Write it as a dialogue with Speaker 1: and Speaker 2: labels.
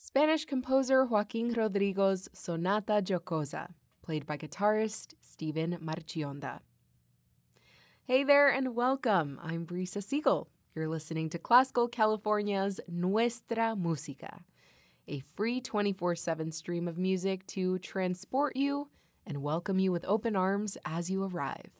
Speaker 1: Spanish composer Joaquín Rodrigo's Sonata Jocosa, played by guitarist Steven Marchionda. Hey there and welcome. I'm Brisa Siegel. You're listening to Classical California's Nuestra Música, a free 24/7 stream of music to transport you and welcome you with open arms as you arrive.